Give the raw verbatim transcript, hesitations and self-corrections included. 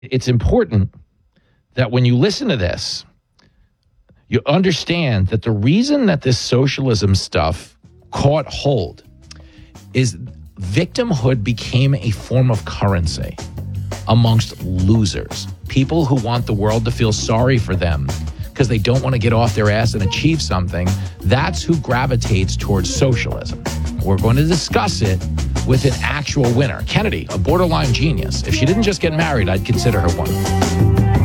It's important that when you listen to this, you understand that the reason that this socialism stuff caught hold is victimhood became a form of currency amongst losers, people who want the world to feel sorry for them because they don't want to get off their ass and achieve something. That's who gravitates towards socialism. We're going to discuss it with an actual winner. Kennedy, a borderline genius. If she didn't just get married, I'd consider her one.